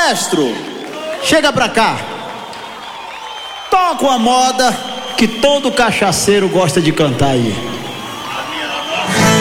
maestro, chega pra cá. Toca uma moda que todo cachaceiro gosta de cantar aí.